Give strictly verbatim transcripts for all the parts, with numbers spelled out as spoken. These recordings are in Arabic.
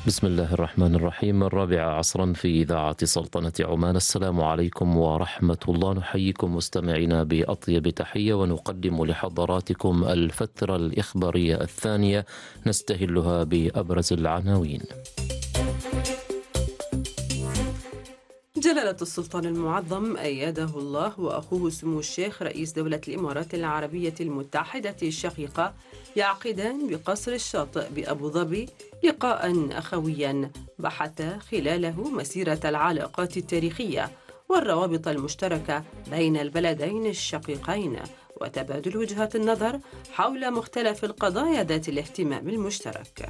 بسم الله الرحمن الرحيم. الرابعة عصرا في إذاعة سلطنة عمان. السلام عليكم ورحمة الله. نحييكم مستمعينا بأطيب تحية ونقدم لحضراتكم الفترة الإخبارية الثانية نستهلها بأبرز العناوين. جلالة السلطان المعظم أيده الله وأخوه سمو الشيخ رئيس دولة الإمارات العربية المتحدة الشقيقة يعقدان بقصر الشاطئ بأبو ظبي لقاء أخويا بحث خلاله مسيرة العلاقات التاريخية والروابط المشتركة بين البلدين الشقيقين وتبادل وجهات النظر حول مختلف القضايا ذات الاهتمام المشترك.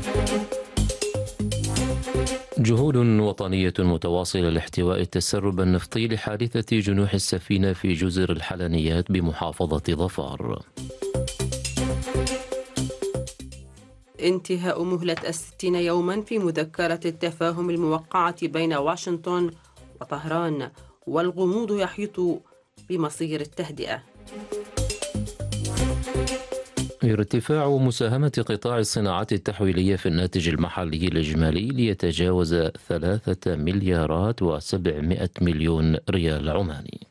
جهود وطنية متواصلة لاحتواء التسرب النفطي لحادثة جنوح السفينة في جزر الحلنيات بمحافظة ظفار. انتهاء مهلة الستين يوما في مذكرة التفاهم الموقعة بين واشنطن وطهران، والغموض يحيط بمصير التهدئة. ارتفاع مساهمة قطاع الصناعات التحويلية في الناتج المحلي الإجمالي ليتجاوز ثلاثة مليارات وسبعمائة مليون ريال عماني.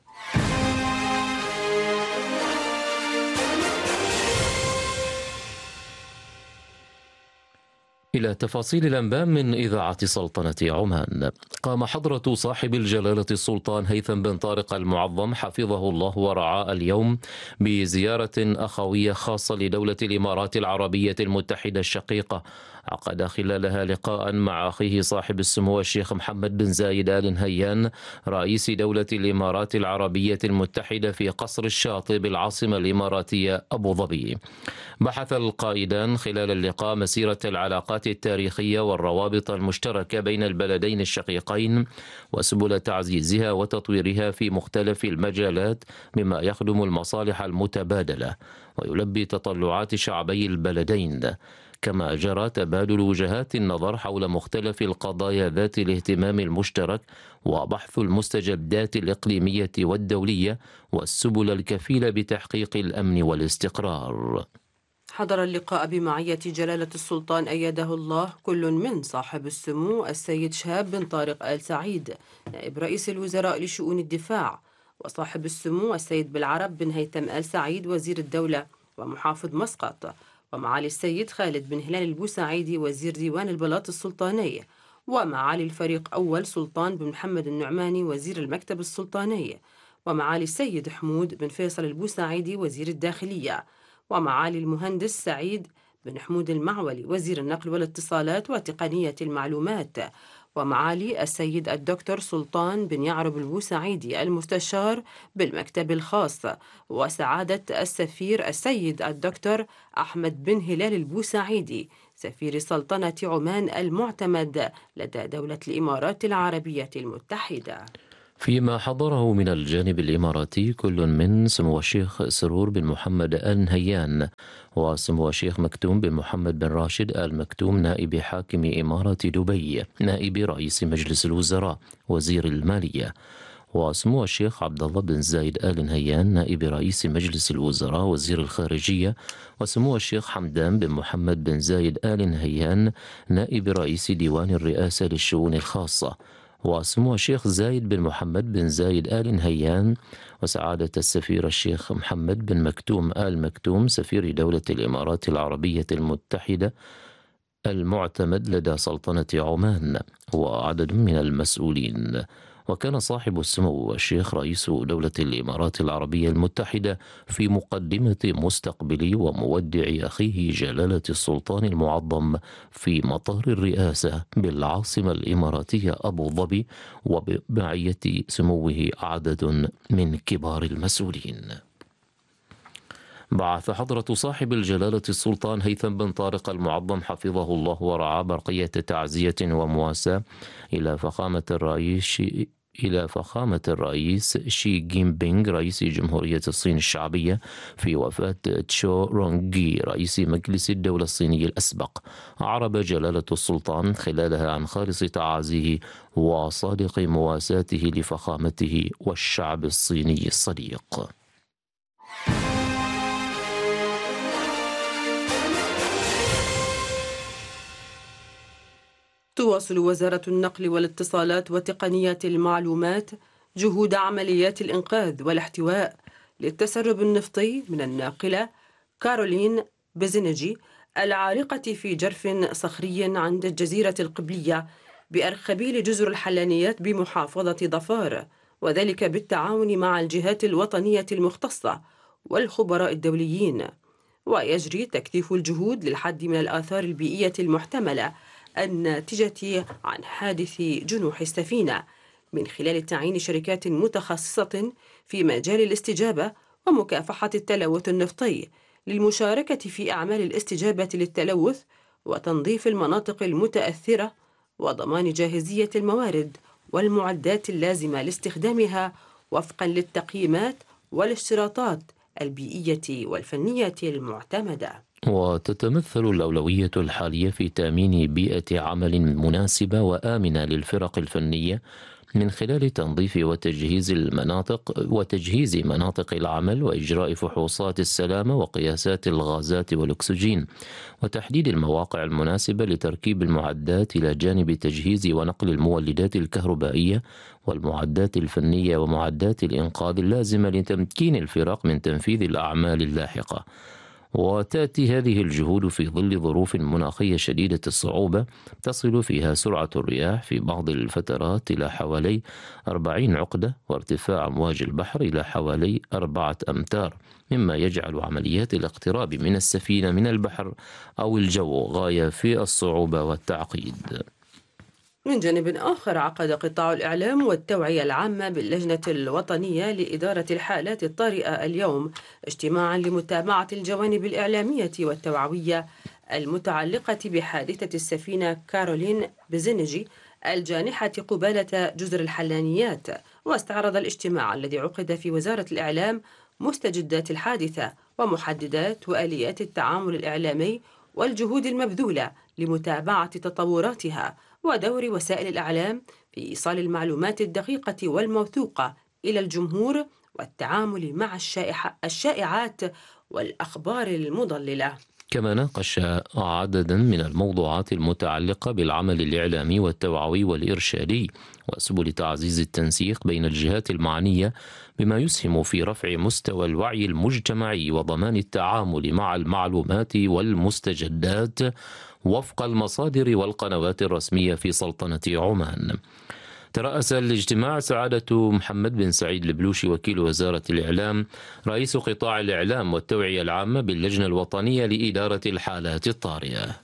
إلى تفاصيل الأنباء من إذاعة سلطنة عمان. قام حضرة صاحب الجلالة السلطان هيثم بن طارق المعظم حفظه الله ورعاه اليوم بزيارة أخوية خاصة لدولة الإمارات العربية المتحدة الشقيقة، عقد خلالها لقاء مع أخيه صاحب السمو الشيخ محمد بن زايد آل نهيان رئيس دولة الإمارات العربية المتحدة في قصر الشاطئ بالعاصمة الإماراتية أبو ظبي. بحث القائدان خلال اللقاء مسيرة العلاقات التاريخية والروابط المشتركة بين البلدين الشقيقين وسبل تعزيزها وتطويرها في مختلف المجالات مما يخدم المصالح المتبادلة ويلبي تطلعات شعبي البلدين. كما جرى تبادل وجهات النظر حول مختلف القضايا ذات الاهتمام المشترك وبحث المستجدات الإقليمية والدولية والسبل الكفيلة بتحقيق الأمن والاستقرار. حضر اللقاء بمعية جلالة السلطان أيده الله كل من صاحب السمو السيد شهاب بن طارق آل سعيد نائب رئيس الوزراء لشؤون الدفاع، وصاحب السمو السيد بالعرب بن هيثم آل سعيد وزير الدولة ومحافظ مسقط، ومعالي السيد خالد بن هلال البوسعيدي وزير ديوان البلاط السلطاني، ومعالي الفريق أول سلطان بن محمد النعماني وزير المكتب السلطاني، ومعالي السيد حمود بن فيصل البوسعيدي وزير الداخلية، ومعالي المهندس سعيد بن حمود المعولي وزير النقل والاتصالات وتقنية المعلومات، ومعالي السيد الدكتور سلطان بن يعرب البوسعيدي المستشار بالمكتب الخاص، وسعادة السفير السيد الدكتور أحمد بن هلال البوسعيدي سفير سلطنة عمان المعتمد لدى دولة الإمارات العربية المتحدة. فيما حضره من الجانب الإماراتي كل من سمو الشيخ سرور بن محمد آل نهيان وسمو الشيخ مكتوم بن محمد بن راشد آل مكتوم نائب حاكم إمارة دبي نائب رئيس مجلس الوزراء وزير المالية، وسمو الشيخ عبد الله بن زايد آل نهيان نائب رئيس مجلس الوزراء وزير الخارجية، وسمو الشيخ حمدان بن محمد بن زايد آل نهيان نائب رئيس ديوان الرئاسة للشؤون الخاصة، وسمو الشيخ زايد بن محمد بن زايد آل نهيان وسعادة السفير الشيخ محمد بن مكتوم آل مكتوم سفير دولة الإمارات العربية المتحدة المعتمد لدى سلطنة عمان وعدد من المسؤولين. وكان صاحب السمو الشيخ رئيس دولة الإمارات العربية المتحدة في مقدمة مستقبل ومودع أخيه جلالة السلطان المعظم في مطار الرئاسة بالعاصمة الإماراتية أبو ظبي وبمعية سموه عدد من كبار المسؤولين. بعث حضرة صاحب الجلالة السلطان هيثم بن طارق المعظم حفظه الله ورعاه برقية تعزية ومواساة إلى فخامة الرئيس إلى فخامة الرئيس شي جين بينغ رئيس جمهورية الصين الشعبية في وفاة تشو رونغي رئيس مجلس الدولة الصيني الأسبق. أعرب جلالة السلطان خلالها عن خالص تعازيه وصادق مواساته لفخامته والشعب الصيني الصديق. تواصل وزارة النقل والاتصالات وتقنيات المعلومات جهود عمليات الإنقاذ والاحتواء للتسرب النفطي من الناقلة كارولين بزنجي العالقة في جرف صخري عند الجزيرة القبلية بأرخبيل جزر الحلانيات بمحافظة ظفار، وذلك بالتعاون مع الجهات الوطنية المختصة والخبراء الدوليين. ويجري تكثيف الجهود للحد من الآثار البيئية المحتملة الناتجة عن حادث جنوح السفينة من خلال تعيين شركات متخصصة في مجال الاستجابة ومكافحة التلوث النفطي للمشاركة في أعمال الاستجابة للتلوث وتنظيف المناطق المتأثرة وضمان جاهزية الموارد والمعدات اللازمة لاستخدامها وفقا للتقييمات والاشتراطات البيئية والفنية المعتمدة. وتتمثل الأولوية الحالية في تأمين بيئة عمل مناسبة وآمنة للفرق الفنية من خلال تنظيف وتجهيز المناطق وتجهيز مناطق العمل وإجراء فحوصات السلامة وقياسات الغازات والأكسجين وتحديد المواقع المناسبة لتركيب المعدات إلى جانب تجهيز ونقل المولدات الكهربائية والمعدات الفنية ومعدات الإنقاذ اللازمة لتمكين الفرق من تنفيذ الأعمال اللاحقة. وتأتي هذه الجهود في ظل ظروف مناخية شديدة الصعوبة تصل فيها سرعة الرياح في بعض الفترات إلى حوالي أربعين عقدة وارتفاع أمواج البحر إلى حوالي أربعة أمتار، مما يجعل عمليات الاقتراب من السفينة من البحر أو الجو غاية في الصعوبة والتعقيد. من جانب آخر، عقد قطاع الإعلام والتوعية العامة باللجنة الوطنية لإدارة الحالات الطارئة اليوم اجتماعا لمتابعة الجوانب الإعلامية والتوعوية المتعلقة بحادثة السفينة كارولين بزنجي الجانحة قبالة جزر الحلانيات. واستعرض الاجتماع الذي عقد في وزارة الإعلام مستجدات الحادثة ومحددات وآليات التعامل الإعلامي والجهود المبذولة لمتابعة تطوراتها ودور وسائل الإعلام في إيصال المعلومات الدقيقة والموثوقة إلى الجمهور والتعامل مع الشائعات والأخبار المضللة. كما ناقش عددا من الموضوعات المتعلقة بالعمل الإعلامي والتوعوي والإرشادي وسبل تعزيز التنسيق بين الجهات المعنية بما يسهم في رفع مستوى الوعي المجتمعي وضمان التعامل مع المعلومات والمستجدات وفق المصادر والقنوات الرسمية في سلطنة عمان. ترأس الاجتماع سعادة محمد بن سعيد البلوشي وكيل وزارة الإعلام رئيس قطاع الإعلام والتوعية العامة باللجنة الوطنية لإدارة الحالات الطارئة.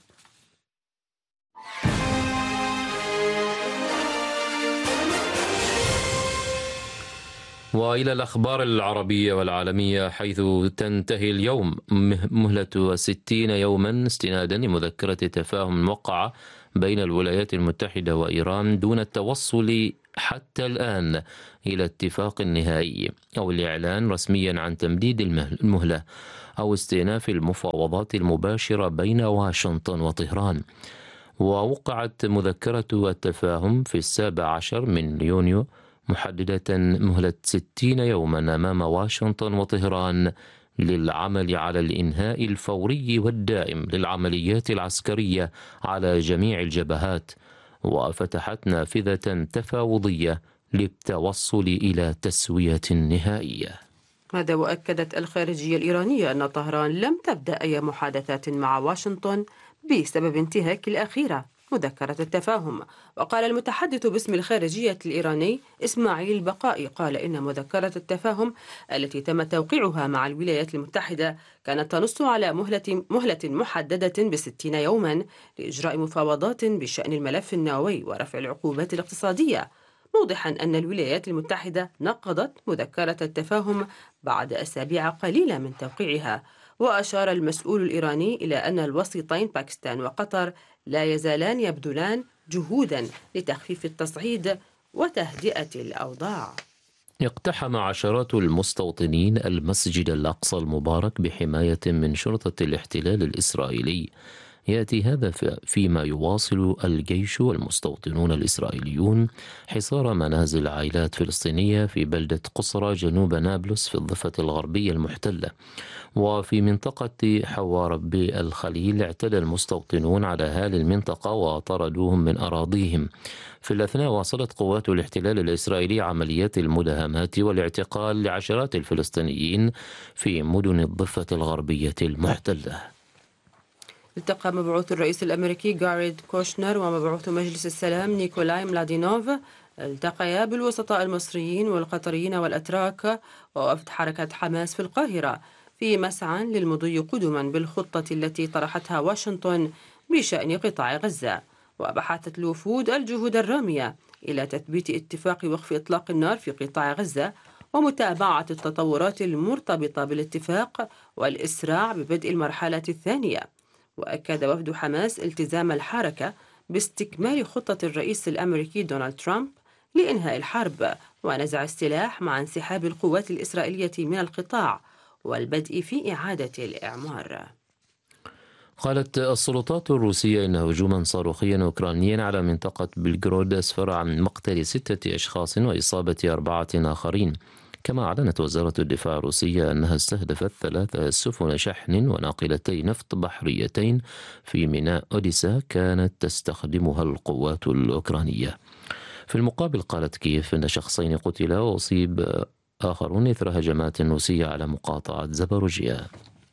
وإلى الأخبار العربية والعالمية، حيث تنتهي اليوم مهلة ستين يوما استنادا لمذكرة تفاهم موقعة بين الولايات المتحدة وإيران دون التوصل حتى الآن إلى اتفاق نهائي أو الإعلان رسميا عن تمديد المهلة أو استئناف المفاوضات المباشرة بين واشنطن وطهران. ووقعت مذكرة التفاهم في السابع عشر من يونيو محددة مهلة ستين يوما أمام واشنطن وطهران للعمل على الإنهاء الفوري والدائم للعمليات العسكرية على جميع الجبهات، وفتحت نافذة تفاوضية للتوصل إلى تسوية نهائية. هذا وأكدت الخارجية الإيرانية أن طهران لم تبدأ أي محادثات مع واشنطن بسبب انتهاك الأخيرة مذكرة التفاهم. وقال المتحدث باسم الخارجية الإيراني إسماعيل بقائي قال إن مذكرة التفاهم التي تم توقيعها مع الولايات المتحدة كانت تنص على مهلة, مهلة محددة بستين يوما لإجراء مفاوضات بشأن الملف النووي ورفع العقوبات الاقتصادية، موضحا أن الولايات المتحدة نقضت مذكرة التفاهم بعد أسابيع قليلة من توقيعها. وأشار المسؤول الإيراني إلى أن الوسيطين باكستان وقطر لا يزالان يبذلان جهودا لتخفيف التصعيد وتهدئة الأوضاع. اقتحم عشرات المستوطنين المسجد الأقصى المبارك بحماية من شرطة الاحتلال الإسرائيلي يأتي هذا فيما يواصل الجيش والمستوطنون الإسرائيليون حصار منازل عائلات فلسطينية في بلدة قصرى جنوب نابلس في الضفة الغربية المحتلة. وفي منطقة حوارب الخليل اعتدى المستوطنون على أهالي المنطقة وطردوهم من أراضيهم. في الأثناء واصلت قوات الاحتلال الإسرائيلي عمليات المداهمات والاعتقال لعشرات الفلسطينيين في مدن الضفة الغربية المحتلة. التقى مبعوث الرئيس الأمريكي جاريد كوشنر ومبعوث مجلس السلام نيكولاي ملادينوف التقيا بالوسطاء المصريين والقطريين والأتراك ووفد حركة حماس في القاهرة في مسعى للمضي قدما بالخطة التي طرحتها واشنطن بشأن قطاع غزة. وبحثت الوفود الجهود الرامية إلى تثبيت اتفاق وقف إطلاق النار في قطاع غزة ومتابعة التطورات المرتبطة بالاتفاق والإسراع ببدء المرحلة الثانية. وأكد وفد حماس التزام الحركة باستكمال خطة الرئيس الأمريكي دونالد ترامب لإنهاء الحرب ونزع السلاح مع انسحاب القوات الإسرائيلية من القطاع والبدء في إعادة الإعمار. قالت السلطات الروسية إن هجوما صاروخيا أوكرانيا على منطقة بلغراد أسفر عن مقتل ستة أشخاص وإصابة أربعة آخرين. كما أعلنت وزارة الدفاع الروسية أنها استهدفت ثلاث سفن شحن وناقلتي نفط بحريتين في ميناء أوديسا كانت تستخدمها القوات الأوكرانية. في المقابل قالت كييف أن شخصين قتلا وأصيب آخرون إثر هجمات روسية على مقاطعة زاباروجيا.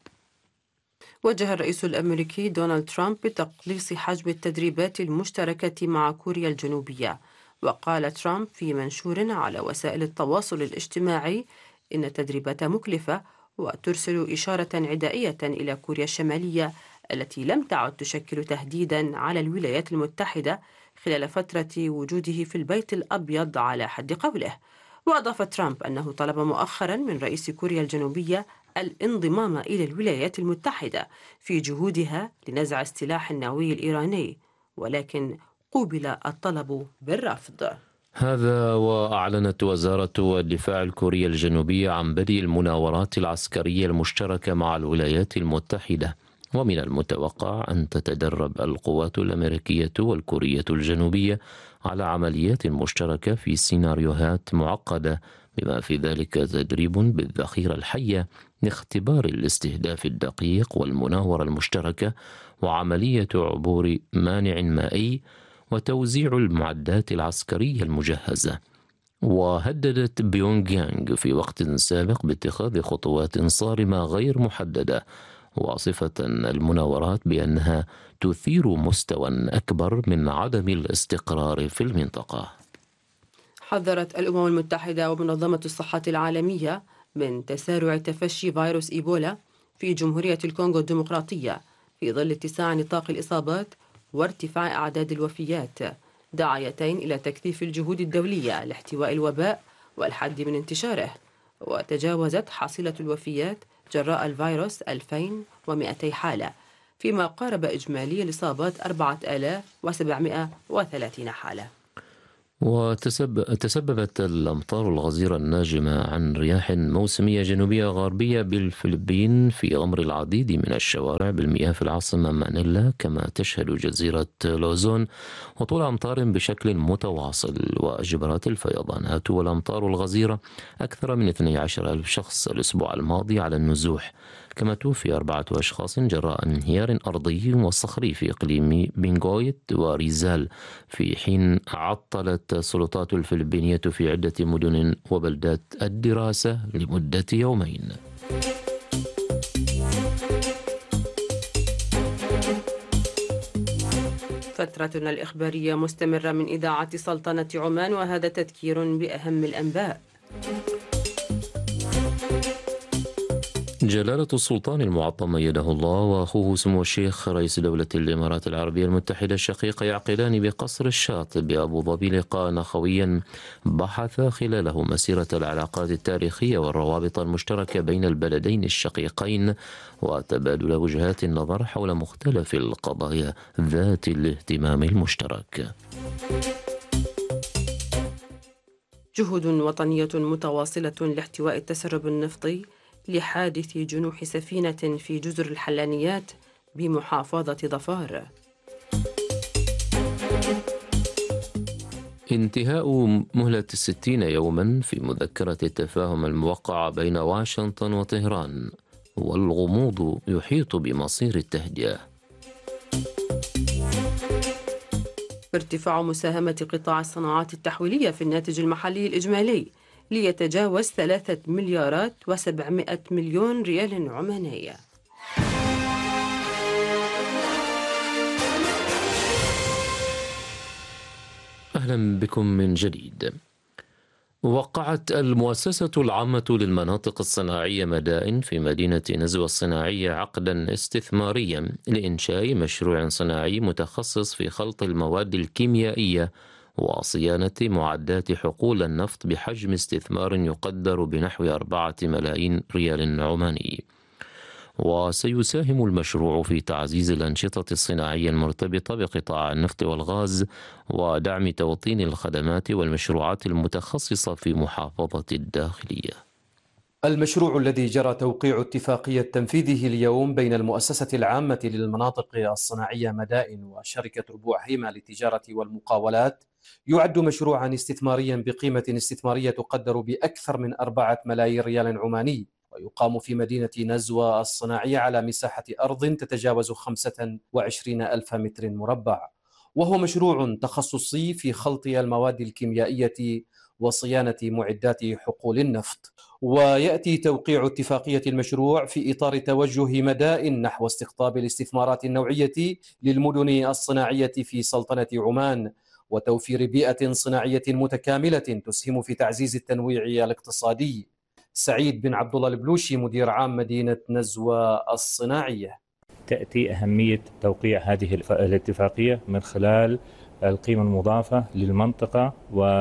وجه الرئيس الأمريكي دونالد ترامب بتقليص حجم التدريبات المشتركة مع كوريا الجنوبية. وقال ترامب في منشور على وسائل التواصل الاجتماعي إن التدريبات مكلفة وترسل إشارة عدائية إلى كوريا الشمالية التي لم تعد تشكل تهديدا على الولايات المتحدة خلال فترة وجوده في البيت الأبيض على حد قوله. وأضاف ترامب أنه طلب مؤخرا من رئيس كوريا الجنوبية الانضمام إلى الولايات المتحدة في جهودها لنزع السلاح النووي الإيراني، ولكن قوبل الطلب بالرفض. هذا وأعلنت وزارة الدفاع الكورية الجنوبية عن بدء المناورات العسكرية المشتركة مع الولايات المتحدة. ومن المتوقع أن تتدرب القوات الأمريكية والكورية الجنوبية على عمليات مشتركة في سيناريوهات معقدة، بما في ذلك تدريب بالذخيرة الحية لاختبار الاستهداف الدقيق والمناورة المشتركة وعملية عبور مانع مائي وتوزيع المعدات العسكرية المجهزة. وهددت بيونغ يانغ في وقت سابق باتخاذ خطوات صارمة غير محددة، واصفة المناورات بأنها تثير مستوى أكبر من عدم الاستقرار في المنطقة. حذرت الأمم المتحدة ومنظمة الصحة العالمية من تسارع تفشي فيروس إيبولا في جمهورية الكونغو الديمقراطية في ظل اتساع نطاق الإصابات وارتفاع أعداد الوفيات، داعيتين إلى تكثيف الجهود الدولية لاحتواء الوباء والحد من انتشاره. وتجاوزت حصيلة الوفيات جراء الفيروس ألفين ومئتي حالة، فيما قارب إجمالي الإصابات أربعة آلاف وسبعمئة وثلاثين حالة. وتسببت الأمطار الغزيرة الناجمة عن رياح موسمية جنوبية غربية بالفلبين في غمر العديد من الشوارع بالمياه في العاصمة مانيلا، كما تشهد جزيرة لوزون هطول أمطار بشكل متواصل. وأجبرت الفيضانات والأمطار الغزيرة أكثر من اثني عشر ألف شخص الأسبوع الماضي على النزوح. كما توفي أربعة أشخاص جراء انهيار أرضي وصخري في إقليم بنغويت وريزال، في حين عطلت السلطات الفلبينية في عدة مدن وبلدات الدراسة لمدة يومين. فترتنا الإخبارية مستمرة من إذاعة سلطنة عمان، وهذا تذكير بأهم الأنباء. جلالة السلطان المعظم أيده الله وأخوه سمو الشيخ رئيس دولة الإمارات العربية المتحدة الشقيقة يعقدان بقصر الشاطئ بأبو ظبي لقاء أخويا بحث خلاله مسيرة العلاقات التاريخية والروابط المشتركة بين البلدين الشقيقين وتبادل وجهات النظر حول مختلف القضايا ذات الاهتمام المشترك. جهود وطنية متواصلة لاحتواء التسرب النفطي لحادث جنوح سفينة في جزر الحلانيات بمحافظة ظفار. انتهاء مهلة الستين يوما في مذكرة التفاهم الموقعة بين واشنطن وطهران، والغموض يحيط بمصير التهدئة. ارتفاع مساهمة قطاع الصناعات التحويلية في الناتج المحلي الإجمالي ليتجاوز ثلاثة مليارات وسبعمائة مليون ريال عماني. أهلا بكم من جديد. وقعت المؤسسة العامة للمناطق الصناعية مدائن في مدينة نزوة الصناعية عقدا استثماريا لإنشاء مشروع صناعي متخصص في خلط المواد الكيميائية وصيانة معدات حقول النفط بحجم استثمار يقدر بنحو أربعة ملايين ريال عماني. وسيساهم المشروع في تعزيز الأنشطة الصناعية المرتبطة بقطاع النفط والغاز ودعم توطين الخدمات والمشروعات المتخصصة في محافظة الداخلية. المشروع الذي جرى توقيع اتفاقية تنفيذه اليوم بين المؤسسة العامة للمناطق الصناعية مدائن وشركة ربوع هيمة للتجارة والمقاولات يعد مشروعا استثماريا بقيمة استثمارية تقدر بأكثر من أربعة ملايين ريال عماني، ويقام في مدينة نزوة الصناعية على مساحة أرض تتجاوز خمسة وعشرين ألف متر مربع، وهو مشروع تخصصي في خلط المواد الكيميائية وصيانة معدات حقول النفط. ويأتي توقيع اتفاقية المشروع في إطار توجه مدائن نحو استقطاب الاستثمارات النوعية للمدن الصناعية في سلطنة عمان، وتوفير بيئة صناعية متكاملة تسهم في تعزيز التنويع الاقتصادي. سعيد بن عبد الله البلوشي مدير عام مدينة نزوة الصناعية. تأتي أهمية توقيع هذه الاتفاقية من خلال القيمة المضافة للمنطقة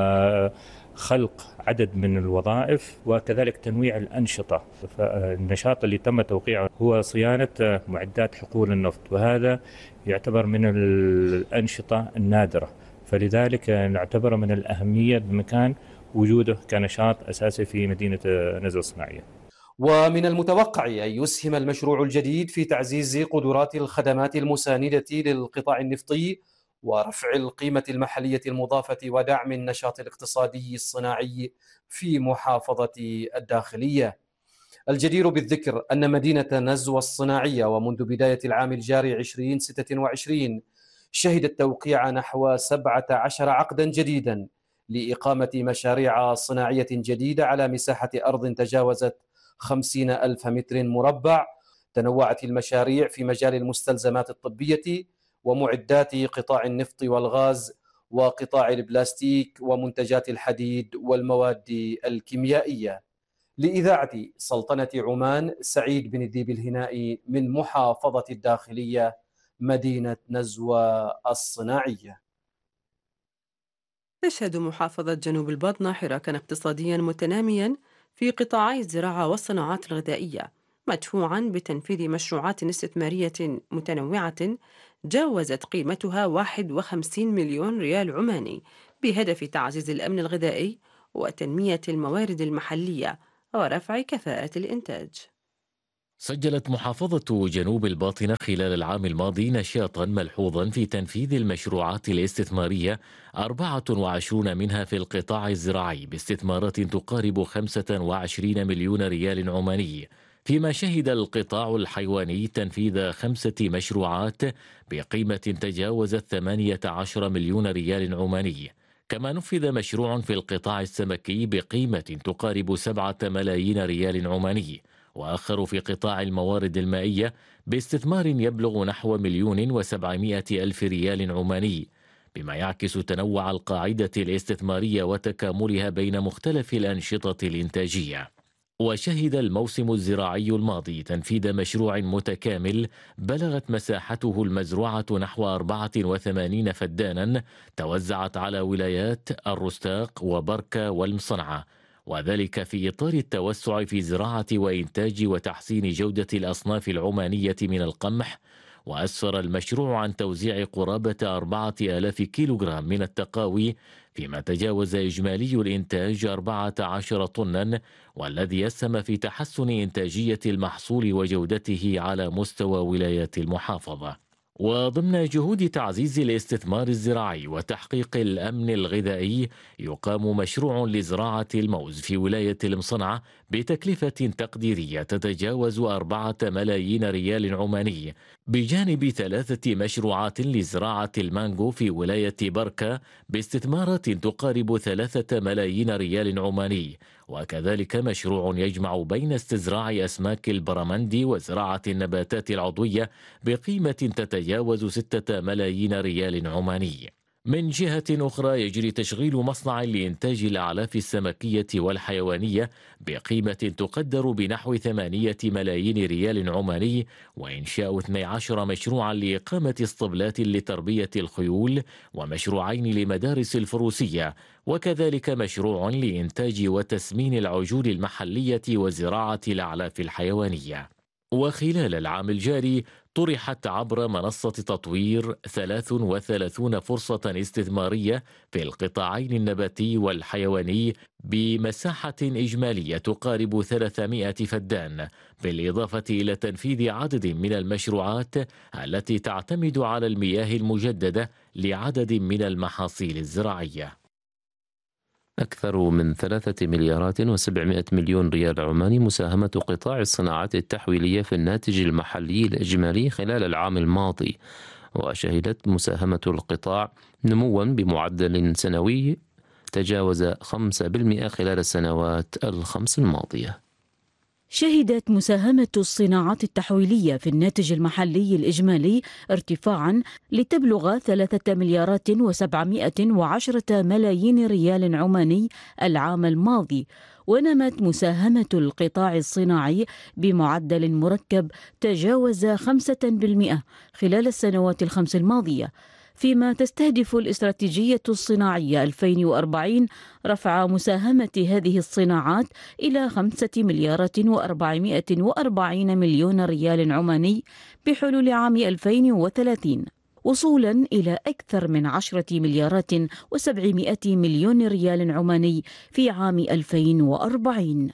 وخلق عدد من الوظائف وكذلك تنويع الأنشطة. فالنشاط اللي تم توقيعه هو صيانة معدات حقول النفط، وهذا يعتبر من الأنشطة النادرة، فلذلك نعتبر من الأهمية بمكان وجوده كنشاط أساسي في مدينة نزوة الصناعية. ومن المتوقع أن يسهم المشروع الجديد في تعزيز قدرات الخدمات المساندة للقطاع النفطي ورفع القيمة المحلية المضافة ودعم النشاط الاقتصادي الصناعي في محافظة الداخلية. الجدير بالذكر أن مدينة نزوة الصناعية ومنذ بداية العام الجاري ألفين وستة وعشرين شهدت توقيع نحو سبعة عشر عقدا جديدا لإقامة مشاريع صناعية جديدة على مساحة أرض تجاوزت خمسين ألف متر مربع. تنوعت المشاريع في مجال المستلزمات الطبية ومعدات قطاع النفط والغاز وقطاع البلاستيك ومنتجات الحديد والمواد الكيميائية. لإذاعة سلطنة عمان، سعيد بن الذيب الهنائي من محافظة الداخلية مدينة نزوة الصناعية. تشهد محافظة جنوب الباطنة حراكا اقتصاديا متناميا في قطاعي الزراعة والصناعات الغذائية، مدفوعا بتنفيذ مشروعات استثمارية متنوعة جاوزت قيمتها واحد وخمسين مليون ريال عماني، بهدف تعزيز الأمن الغذائي وتنمية الموارد المحلية ورفع كفاءة الإنتاج. سجلت محافظة جنوب الباطنة خلال العام الماضي نشاطا ملحوظا في تنفيذ المشروعات الاستثمارية، أربعة وعشرين منها في القطاع الزراعي باستثمارات تقارب خمسة وعشرين مليون ريال عماني، فيما شهد القطاع الحيواني تنفيذ خمسة مشروعات بقيمة تجاوزت ثمانية عشر مليون ريال عماني. كما نفذ مشروع في القطاع السمكي بقيمة تقارب سبعة ملايين ريال عماني، وآخر في قطاع الموارد المائية باستثمار يبلغ نحو مليون وسبعمائة ألف ريال عماني، بما يعكس تنوع القاعدة الاستثمارية وتكاملها بين مختلف الأنشطة الإنتاجية. وشهد الموسم الزراعي الماضي تنفيذ مشروع متكامل بلغت مساحته المزروعة نحو أربعة وثمانين فدانا توزعت على ولايات الرستاق وبركة والمصنعة، وذلك في إطار التوسع في زراعة وإنتاج وتحسين جودة الأصناف العمانية من القمح وأسفر المشروع عن توزيع قرابة أربعة آلاف كيلوغرام من التقاوي، فيما تجاوز إجمالي الإنتاج أربعة عشر طنا، والذي يسهم في تحسن إنتاجية المحصول وجودته على مستوى ولايات المحافظة. وضمن جهود تعزيز الاستثمار الزراعي وتحقيق الأمن الغذائي، يقام مشروع لزراعة الموز في ولاية المصنعة بتكلفة تقديرية تتجاوز أربعة ملايين ريال عماني، بجانب ثلاثة مشروعات لزراعة المانجو في ولاية بركة باستثمارات تقارب ثلاثة ملايين ريال عماني، وكذلك مشروع يجمع بين استزراع أسماك البرمندي وزراعة النباتات العضوية بقيمة تتجاوز ستة ملايين ريال عماني. من جهة أخرى، يجري تشغيل مصنع لإنتاج الأعلاف السمكية والحيوانية بقيمة تقدر بنحو ثمانية ملايين ريال عماني، وإنشاء اثني عشر مشروعا لإقامة اسطبلات لتربية الخيول، ومشروعين لمدارس الفروسية، وكذلك مشروع لإنتاج وتسمين العجول المحلية وزراعة الأعلاف الحيوانية. وخلال العام الجاري طرحت عبر منصة تطوير ثلاث وثلاثين فرصة استثمارية في القطاعين النباتي والحيواني بمساحة إجمالية تقارب ثلاثمائة فدان، بالإضافة إلى تنفيذ عدد من المشروعات التي تعتمد على المياه المجددة لعدد من المحاصيل الزراعية. أكثر من ثلاثة مليارات وسبعمائة مليون ريال عماني مساهمة قطاع الصناعات التحويلية في الناتج المحلي الإجمالي خلال العام الماضي، وشهدت مساهمة القطاع نموا بمعدل سنوي تجاوز خمسة بالمئة خلال السنوات الخمس الماضية. شهدت مساهمة الصناعات التحويلية في الناتج المحلي الإجمالي ارتفاعا لتبلغ ثلاثة مليارات وسبعمائة وعشرة ملايين ريال عماني العام الماضي، ونمت مساهمة القطاع الصناعي بمعدل مركب تجاوز خمسة بالمئة خلال السنوات الخمس الماضية، فيما تستهدف الاستراتيجية الصناعية ألفين وأربعين رفع مساهمة هذه الصناعات إلى خمسة مليارات وأربعمائة وأربعين مليون ريال عماني بحلول عام ألفين وثلاثين، وصولا إلى أكثر من عشرة مليارات وسبعمائة مليون ريال عماني في عام ألفين وأربعين.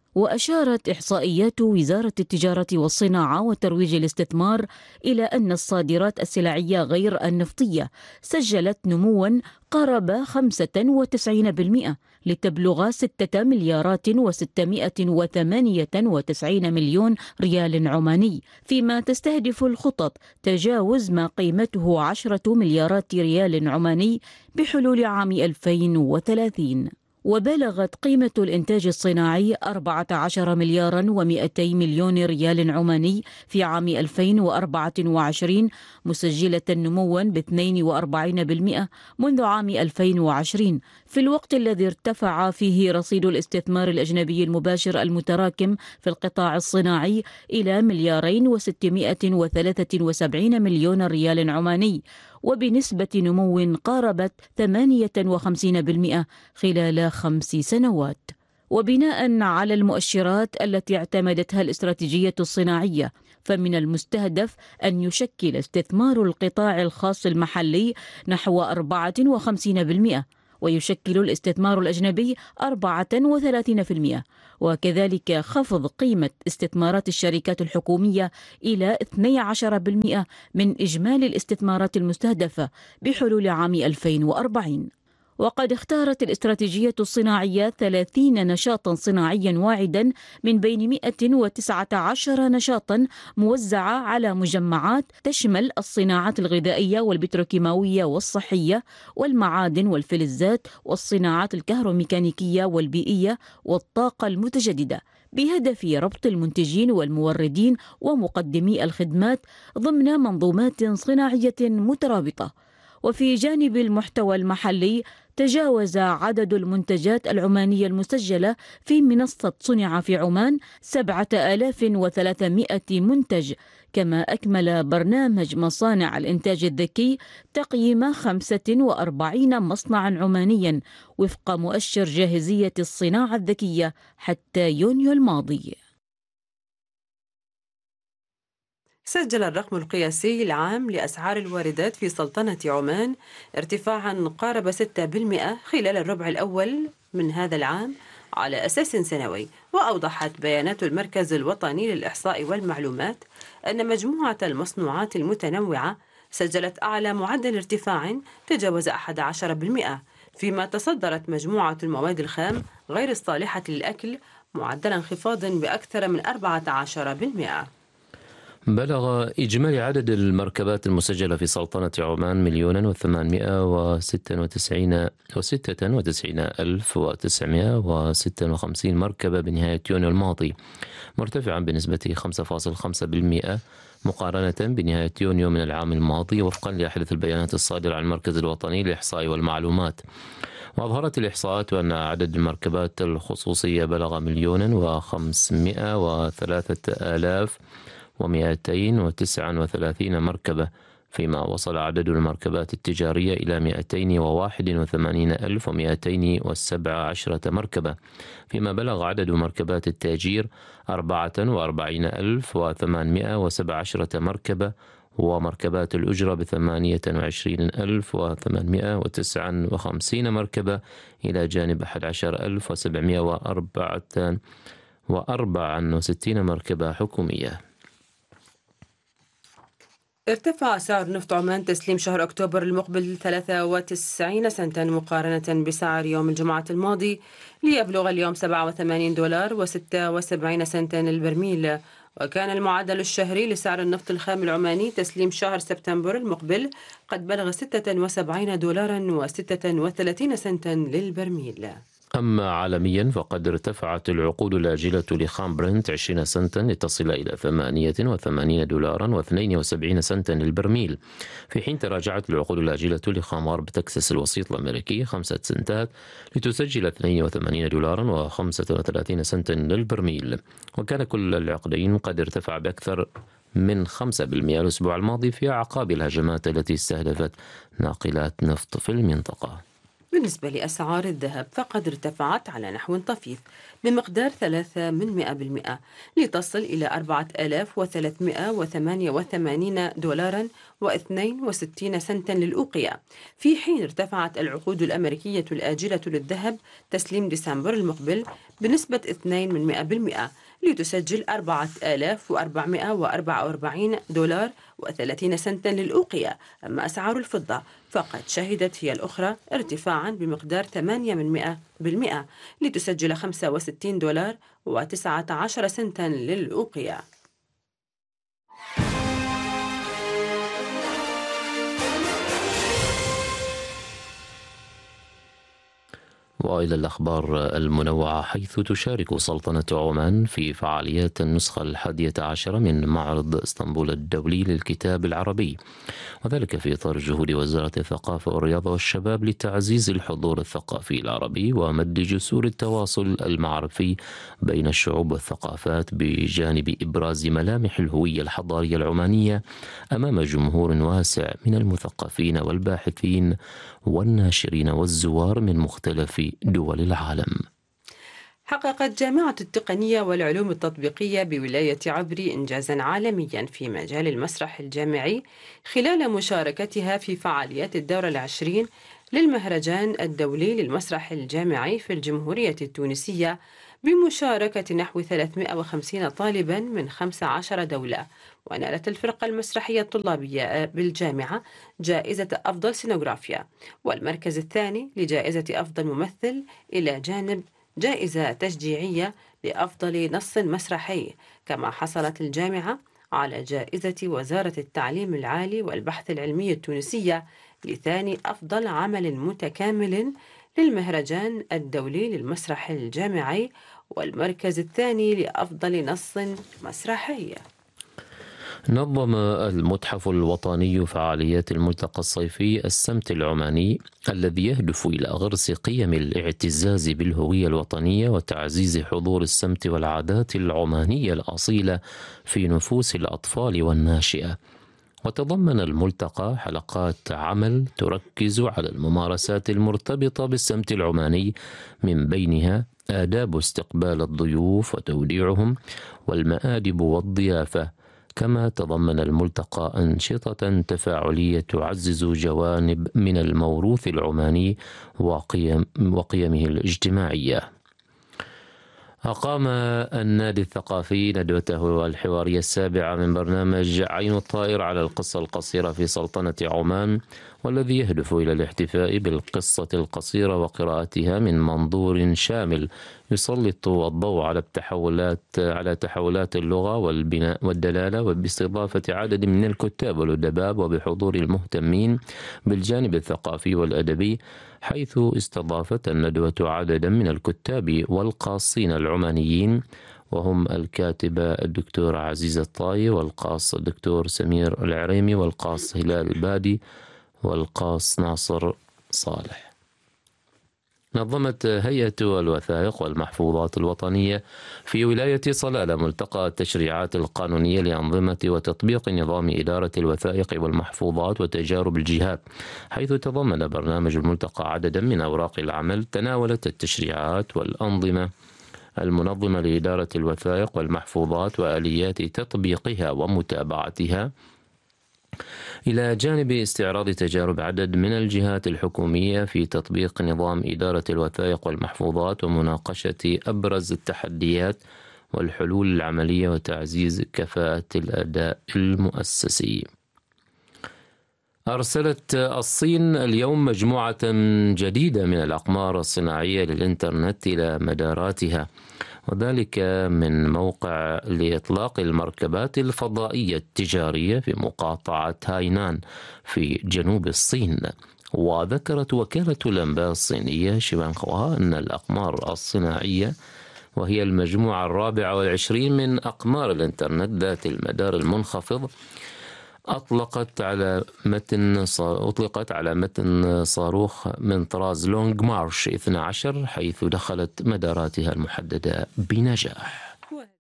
وأشارت إحصائيات وزارة التجارة والصناعة وترويج الاستثمار إلى أن الصادرات السلعية غير النفطية سجلت نموا قارب خمسة وتسعين بالمئة لتبلغ ستة مليارات وستمائة وثمانية وتسعين مليون ريال عماني، فيما تستهدف الخطط تجاوز ما قيمته عشرة مليارات ريال عماني بحلول عام ألفين وثلاثين. وبلغت قيمة الإنتاج الصناعي أربعة عشر مليارا ومئتي مليون ريال عماني في عام ألفين وأربعة وعشرين، مسجلة نموا باثنين وأربعين بالمئة منذ عام ألفين وعشرين، في الوقت الذي ارتفع فيه رصيد الاستثمار الأجنبي المباشر المتراكم في القطاع الصناعي إلى مليارين وستمائة وثلاثة وسبعين مليون ريال عماني، وبنسبة نمو قاربت ثمانية وخمسين بالمئة خلال خمس سنوات. وبناء على المؤشرات التي اعتمدتها الاستراتيجية الصناعية، فمن المستهدف أن يشكل استثمار القطاع الخاص المحلي نحو أربعة وخمسين بالمئة، ويشكل الاستثمار الأجنبي أربعة وثلاثين بالمئة، وكذلك خفض قيمة استثمارات الشركات الحكومية إلى اثني عشر بالمئة من إجمالي الاستثمارات المستهدفة بحلول عام ألفين وأربعين. وقد اختارت الاستراتيجية الصناعية ثلاثين نشاطا صناعيا واعدا من بين مئة وتسعة عشر نشاطا موزعة على مجمعات تشمل الصناعات الغذائية والبتروكيماوية والصحية والمعادن والفلزات والصناعات الكهروميكانيكية والبيئية والطاقة المتجددة، بهدف ربط المنتجين والموردين ومقدمي الخدمات ضمن منظومات صناعية مترابطة. وفي جانب المحتوى المحلي، تجاوز عدد المنتجات العمانية المسجلة في منصة صنع في عمان سبعة آلاف وثلاثمائة منتج، كما أكمل برنامج مصانع الإنتاج الذكي تقييم خمسة وأربعين مصنعا عمانيا وفق مؤشر جاهزية الصناعة الذكية حتى يونيو الماضي. سجل الرقم القياسي العام لأسعار الواردات في سلطنة عمان ارتفاعا قارب ستة بالمئة خلال الربع الأول من هذا العام على أساس سنوي. وأوضحت بيانات المركز الوطني للإحصاء والمعلومات أن مجموعة المصنوعات المتنوعة سجلت أعلى معدل ارتفاع تجاوز أحد عشر بالمئة، فيما تصدرت مجموعة المواد الخام غير الصالحة للأكل معدل انخفاض بأكثر من أربعة عشر بالمئة. بلغ إجمالي عدد المركبات المسجلة في سلطنة عمان مليون وثمانمائة وستة وتسعين وستة وتسعين ألف وتسعمائة وستة وخمسين مركبة بنهاية يونيو الماضي، مرتفعا بنسبة خمسة فاصلة خمسة بالمئة مقارنة بنهاية يونيو من العام الماضي، وفقا لأحدث البيانات الصادرة عن المركز الوطني للإحصاء والمعلومات. وأظهرت الإحصاءات أن عدد المركبات الخصوصية بلغ مليون وخمسمائة وثلاثة آلاف ومئتين وتسعة وثلاثين مركبة، فيما وصل عدد المركبات التجارية إلى مئتين وواحد وثمانين ألف ومئتين وسبعة عشر مركبة، فيما بلغ عدد مركبات التأجير أربعة وأربعين ألف وثمانمائة وسبعة عشر مركبة، ومركبات الأجرة بثمانية وعشرين ألف وثمانمائة وتسعة وخمسين مركبة، إلى جانب أحد عشر ألف وسبعمائة وأربعة وستين مركبة حكومية. ارتفع سعر نفط عمان تسليم شهر أكتوبر المقبل ثلاثة وتسعين سنتا مقارنة بسعر يوم الجمعة الماضي، ليبلغ اليوم سبعة وثمانين دولار وستة وسبعين سنتا للبرميل. وكان المعدل الشهري لسعر النفط الخام العماني تسليم شهر سبتمبر المقبل قد بلغ ستة وسبعين دولارا وستة وثلاثين سنتا للبرميل. أما عالميا فقد ارتفعت العقود الآجلة لخام برنت عشرين سنتا لتصل إلى ثمانية وثمانين دولارا واثنين وسبعين سنتا للبرميل، في حين تراجعت العقود الآجلة لخام غرب تكساس الوسيط الأمريكي خمسة سنتات لتسجل اثنين وثمانين دولارا وخمسة وثلاثين سنتا للبرميل. وكان كل العقدين قد ارتفع بأكثر من خمسة بالمئة الأسبوع الماضي في أعقاب الهجمات التي استهدفت ناقلات نفط في المنطقة. بالنسبة لأسعار الذهب فقد ارتفعت على نحو طفيف بمقدار ثلاثة من مئة بالمئة لتصل إلى أربعة آلاف وثلاثمائة وثمانية وثمانين دولارا واثنين وستين سنتا للأوقية، في حين ارتفعت العقود الأمريكية الآجلة للذهب تسليم ديسمبر المقبل بنسبة اثنين من مئة بالمئة لتسجل أربعة آلاف وأربعمائة وأربعة وأربعين دولار وثلاثين سنتا للأوقية. أما أسعار الفضة فقد شهدت هي الأخرى ارتفاعا بمقدار ثمانية من مئة بالمئة لتسجل خمسة وستين دولار وتسعة عشر سنتا للأوقية. وإلى الأخبار المنوعة، حيث تشارك سلطنة عمان في فعاليات النسخة الحادية عشر من معرض اسطنبول الدولي للكتاب العربي، وذلك في إطار جهود وزارة الثقافة والرياضة والشباب لتعزيز الحضور الثقافي العربي ومد جسور التواصل المعرفي بين الشعوب والثقافات، بجانب إبراز ملامح الهوية الحضارية العمانية أمام جمهور واسع من المثقفين والباحثين والناشرين والزوار من مختلف دول العالم. حققت جامعة التقنية والعلوم التطبيقية بولاية عبري إنجازا عالميا في مجال المسرح الجامعي خلال مشاركتها في فعاليات الدورة العشرين للمهرجان الدولي للمسرح الجامعي في الجمهورية التونسية، بمشاركة نحو ثلاثمائة وخمسين طالبا من خمس عشرة دولة. ونالت الفرقة المسرحية الطلابية بالجامعة جائزة أفضل سينوغرافيا، والمركز الثاني لجائزة أفضل ممثل، إلى جانب جائزة تشجيعية لأفضل نص مسرحي. كما حصلت الجامعة على جائزة وزارة التعليم العالي والبحث العلمي التونسية لثاني أفضل عمل متكامل للمهرجان الدولي للمسرح الجامعي، والمركز الثاني لأفضل نص مسرحي. نظم المتحف الوطني فعاليات الملتقى الصيفي السمت العماني، الذي يهدف إلى غرس قيم الاعتزاز بالهوية الوطنية وتعزيز حضور السمت والعادات العمانية الأصيلة في نفوس الأطفال والناشئة. وتضمن الملتقى حلقات عمل تركز على الممارسات المرتبطة بالسمت العماني، من بينها آداب استقبال الضيوف وتوديعهم، والمآدب والضيافة، كما تضمن الملتقى أنشطة تفاعلية تعزز جوانب من الموروث العماني وقيم وقيمه الاجتماعية. أقام النادي الثقافي ندوته الحوارية السابعة من برنامج عين الطائر على القصة القصيرة في سلطنة عمان، والذي يهدف إلى الاحتفاء بالقصة القصيرة وقراءتها من منظور شامل يسلط الضوء على التحولات على تحولات اللغة والبناء والدلالة، وباستضافة عدد من الكتاب والأدباء وبحضور المهتمين بالجانب الثقافي والأدبي، حيث استضافت الندوة عددا من الكتاب والقاصين العمانيين، وهم الكاتبة الدكتور عزيزة الطاي، والقاص الدكتور سمير العريمي، والقاص هلال البادي، والقاص ناصر صالح. نظمت هيئة الوثائق والمحفوظات الوطنية في ولاية صلالة ملتقى التشريعات القانونية لأنظمة وتطبيق نظام إدارة الوثائق والمحفوظات وتجارب الجهات، حيث تضمن برنامج الملتقى عددا من أوراق العمل تناولت التشريعات والأنظمة المنظمة لإدارة الوثائق والمحفوظات وآليات تطبيقها ومتابعتها، إلى جانب استعراض تجارب عدد من الجهات الحكومية في تطبيق نظام إدارة الوثائق والمحفوظات ومناقشة أبرز التحديات والحلول العملية وتعزيز كفاءة الأداء المؤسسي. أرسلت الصين اليوم مجموعة جديدة من الأقمار الصناعية للإنترنت إلى مداراتها، وذلك من موقع لإطلاق المركبات الفضائية التجارية في مقاطعة هاينان في جنوب الصين. وذكرت وكالة الأنباء الصينية شيفانخوا أن الأقمار الصناعية، وهي المجموعة الرابعة والعشرين من أقمار الإنترنت ذات المدار المنخفض، أطلقت على متن أطلقت على متن صاروخ من طراز لونج مارش اثني عشر، حيث دخلت مداراتها المحددة بنجاح.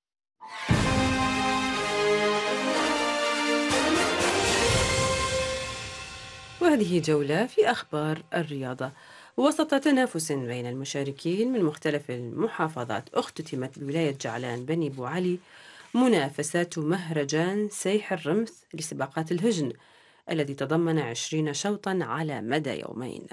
وهذه جولة في أخبار الرياضة. وسط تنافس بين المشاركين من مختلف المحافظات، اختتمت بولاية جعلان بني بو علي منافسات مهرجان سيح الرمث لسباقات الهجن، الذي تضمن عشرين شوطا على مدى يومين.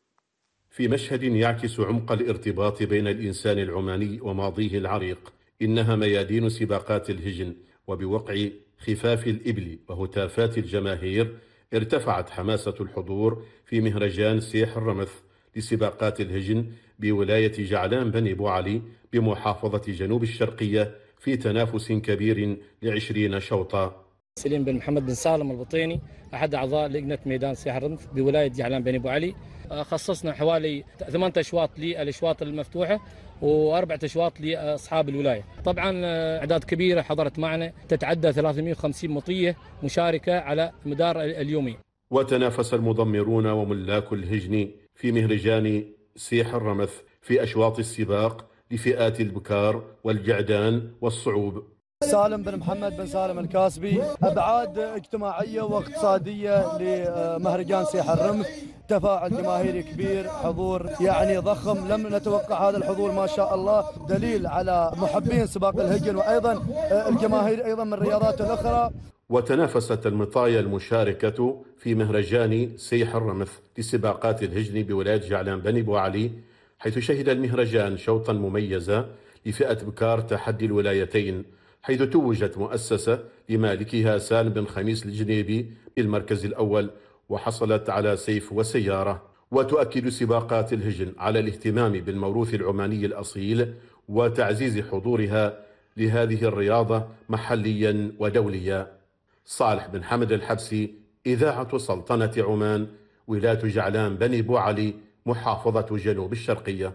في مشهد يعكس عمق الارتباط بين الإنسان العماني وماضيه العريق، إنها ميادين سباقات الهجن، وبوقع خفاف الإبل وهتافات الجماهير ارتفعت حماسة الحضور في مهرجان سيح الرمث لسباقات الهجن بولاية جعلان بني بو علي بمحافظة جنوب الشرقية في تنافس كبير لعشرين شوطا. سليم بن محمد بن سالم البطيني، أحد أعضاء لجنة ميدان سيح الرمث بولاية جعلان بني بو علي. خصصنا حوالي ثمانية أشواط للأشواط المفتوحة وأربعة أشواط لأصحاب الولاية. طبعا أعداد كبيرة حضرت معنا، تتعدى ثلاثمئة وخمسين مطية مشاركة على مدار اليومين. وتنافس المضمرون وملاك الهجن في مهرجان سيح الرمث في أشواط السباق لفئات البكار والجعدان والصعوب. سالم بن محمد بن سالم الكاسبي، أبعاد اجتماعية واقتصادية لمهرجان سيح الرمث، تفاعل جماهيري كبير، حضور يعني ضخم، لم نتوقع هذا الحضور ما شاء الله، دليل على محبين سباق الهجن وأيضا الجماهير أيضا من الرياضات الأخرى. وتنافست المطايا المشاركة في مهرجان سيح الرمث لسباقات الهجن بولاية جعلان بني بو علي، حيث شهد المهرجان شوطا مميزا لفئة بكار تحدي الولايتين، حيث توجت مؤسسة لمالكها سالم بن خميس الجنيبي بالمركز الأول، وحصلت على سيف وسيارة. وتؤكد سباقات الهجن على الاهتمام بالموروث العماني الأصيل وتعزيز حضورها لهذه الرياضة محليا ودوليا. صالح بن حمد الحبسي، إذاعة سلطنة عمان، ولاية جعلان بني بو علي، محافظة جنوب الشرقية.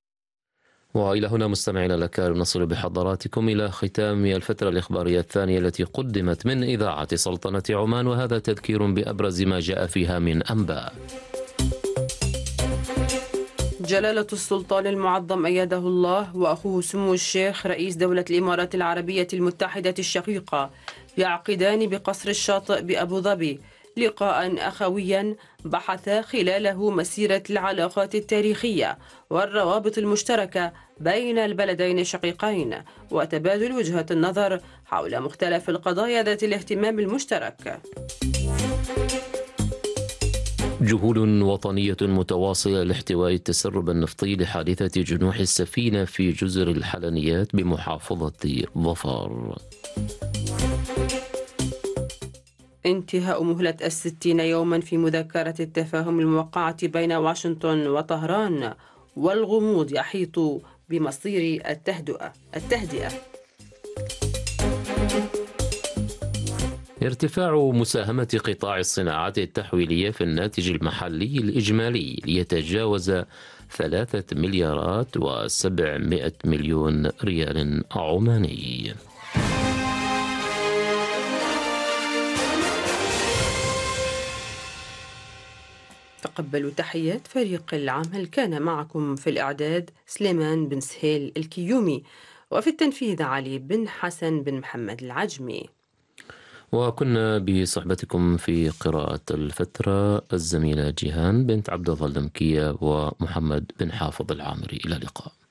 وإلى هنا مستمعينا الأكارم نصل بحضراتكم إلى ختام الفترة الإخبارية الثانية التي قدمت من إذاعة سلطنة عمان، وهذا تذكير بأبرز ما جاء فيها من أنباء. جلالة السلطان المعظم أيده الله وأخوه سمو الشيخ رئيس دولة الإمارات العربية المتحدة الشقيقة يعقدان بقصر الشاطئ بأبو ظبي لقاء أخويا بحث خلاله مسيرة العلاقات التاريخية والروابط المشتركة بين البلدين الشقيقين وتبادل وجهات النظر حول مختلف القضايا ذات الاهتمام المشترك. جهود وطنية متواصلة لاحتواء التسرب النفطي لحادثة جنوح السفينة في جزر الحلنيات بمحافظة ظفار. انتهاء مهلة الستين يوما في مذكرة التفاهم الموقعة بين واشنطن وطهران، والغموض يحيط بمصير التهدئة التهدئة. ارتفاع مساهمة قطاع الصناعات التحويلية في الناتج المحلي الإجمالي ليتجاوز ثلاثة مليارات وسبعمائة مليون ريال عماني. تقبلوا تحيات فريق العمل. كان معكم في الإعداد سليمان بن سهيل الكيومي، وفي التنفيذ علي بن حسن بن محمد العجمي. وكنا بصحبتكم في قراءة الفترة الزميلة جيهان بنت عبد الله المكية ومحمد بن حافظ العامري. إلى اللقاء.